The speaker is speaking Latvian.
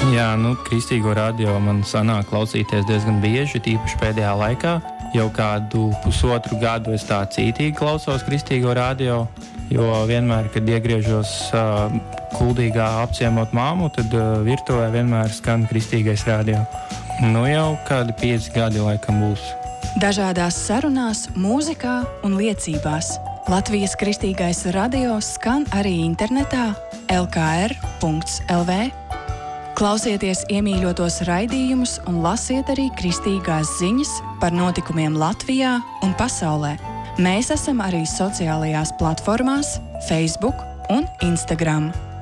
Jā, Kristīgo radio man sanāk klausīties diezgan bieži, tīpaši pēdējā laikā. Jau kādu pusotru gadu es tā cītīgi klausos Kristīgo radio, jo vienmēr, kad iegriežos Kuldīgā apciemot māmu, tad virtuvē vienmēr skan Kristīgais radio. Jau kādi 5 gadi laikam būs. Dažādās sarunās, mūzikā un liecībās. Latvijas Kristīgais radio skan arī internetā lkr.lv. Klausieties iemīļotos raidījumus un lasiet arī kristīgās ziņas par notikumiem Latvijā un pasaulē. Mēs esam arī sociālajās platformās Facebook un Instagram.